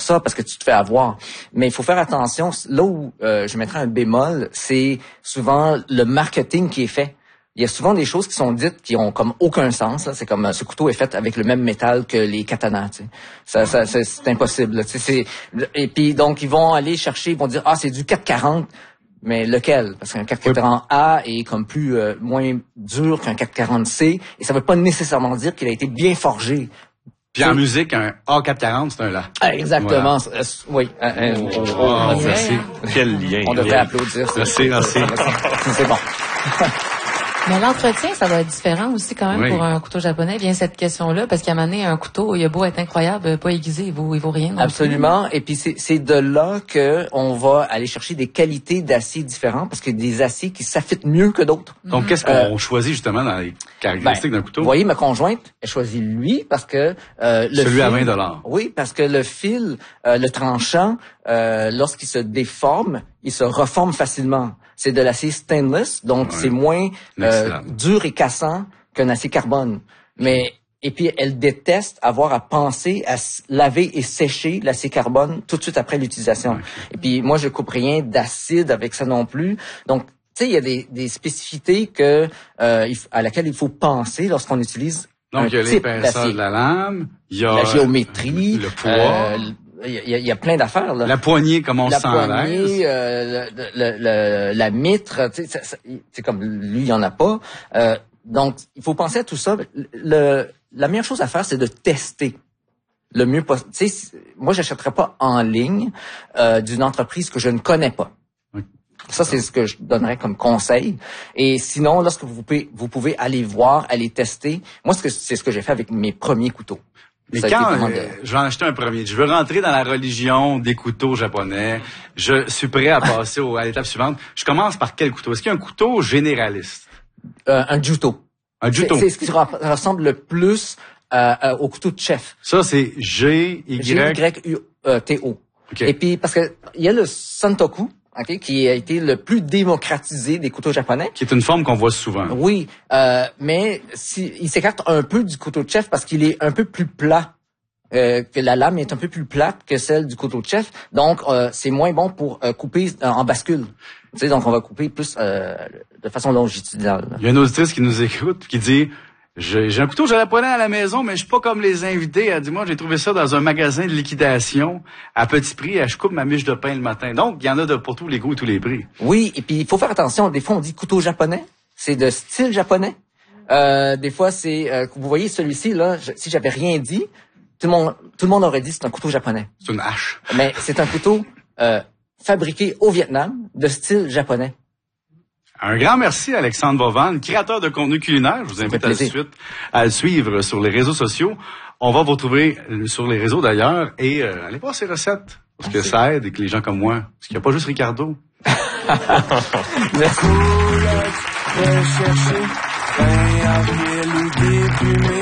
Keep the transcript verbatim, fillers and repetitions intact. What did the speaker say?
ça parce que tu te fais avoir. Mais il faut faire attention. Là où euh, je mettrais un bémol, c'est souvent le marketing qui est fait. Il y a souvent des choses qui sont dites qui ont comme aucun sens. Là. C'est comme euh, ce couteau est fait avec le même métal que les katanas. Tu sais. Ça, ça, c'est, c'est impossible. Là. Tu sais, c'est... Et puis donc ils vont aller chercher, ils vont dire ah c'est du quatre quarante. Mais lequel? Parce qu'un quatre quarante A est comme plus euh, moins dur qu'un quatre quarante C, et ça veut pas nécessairement dire qu'il a été bien forgé. Puis en musique, un A quatre quarante, c'est un La. Ah, exactement. Voilà. Oui. Euh, euh, oh, oh, oh, oh, merci. Quel lien. On devrait applaudir. Merci, merci. C'est bon. Mais l'entretien, ça doit être différent aussi quand même oui. pour un couteau japonais. Vient cette question-là, parce qu'à un moment donné, un couteau, il a beau être incroyable, pas aiguisé, il vaut, il vaut rien. Absolument. Et puis c'est, c'est de là que on va aller chercher des qualités d'acier différents, parce qu'il y a des aciers qui s'affitent mieux que d'autres. Donc, qu'est-ce qu'on euh, choisit justement dans les caractéristiques ben, d'un couteau? Vous voyez, ma conjointe, elle choisit lui parce que euh, le celui fil, à vingt dollars. Oui, parce que le fil, euh, le tranchant, euh, lorsqu'il se déforme, il se reforme facilement. C'est de l'acier stainless, donc ouais. c'est moins euh, dur et cassant qu'un acier carbone. Mais et puis elle déteste avoir à penser à laver et sécher l'acier carbone tout de suite après l'utilisation. Okay. Et puis moi je coupe rien d'acide avec ça non plus. Donc tu sais il y a des, des spécificités que euh, à laquelle il faut penser lorsqu'on utilise. Donc un il y a l'épaisseur de la lame, il y a la géométrie, le poids. Euh, Il y, a, il y a plein d'affaires là. La poignée, comme on la sent poignée, euh, le, le, le, la mitre, tu sais, c'est comme lui, il y en a pas. Euh, donc, il faut penser à tout ça. Le, la meilleure chose à faire, c'est de tester le mieux possible. Tu sais, moi, j'achèterais pas en ligne euh, d'une entreprise que je ne connais pas. Oui. Ça, c'est ce que je donnerais comme conseil. Et sinon, lorsque vous pouvez, vous pouvez aller voir, aller tester. Moi, c'est ce que, ce que j'ai fait avec mes premiers couteaux. Mais quand euh, je vais en acheter un premier, je veux rentrer dans la religion des couteaux japonais, je suis prêt à passer au, à l'étape suivante. Je commence par quel couteau? Est-ce qu'il y a un couteau généraliste? Euh, un juto. Un juto. C'est, c'est ce qui ressemble le plus euh, euh, au couteau de chef. Ça, c'est G Y G Y T O. Okay. Et puis, parce que il y a le Santoku. Okay, qui a été le plus démocratisé des couteaux japonais. Qui est une forme qu'on voit souvent. Oui, euh, mais si, il s'écarte un peu du couteau de chef parce qu'il est un peu plus plat. Euh, que la lame est un peu plus plate que celle du couteau de chef. Donc, euh, c'est moins bon pour euh, couper euh, en bascule. Tu sais, donc on va couper plus euh, de façon longitudinale. Il y a une auditrice qui nous écoute qui dit... J'ai, j'ai un couteau japonais à la maison, mais je suis pas comme les invités. Elle dit, moi, j'ai trouvé ça dans un magasin de liquidation à petit prix. Je coupe ma miche de pain le matin. Donc, il y en a de, pour tous les goûts et tous les prix. Oui, et puis il faut faire attention. Des fois, on dit couteau japonais. C'est de style japonais. Euh, des fois, c'est... Euh, vous voyez, celui-ci, là, je, si j'avais rien dit, tout le monde tout le monde aurait dit c'est un couteau japonais. C'est une hache. Mais c'est un couteau euh, fabriqué au Vietnam, de style japonais. Un grand merci à Alexandre Bovan, créateur de contenu culinaire. Je vous invite à la suite à le suivre sur les réseaux sociaux. On va vous retrouver sur les réseaux d'ailleurs et euh, allez voir ses recettes. Parce que ça aide et que les gens comme moi, parce qu'il n'y a pas juste Ricardo. Merci.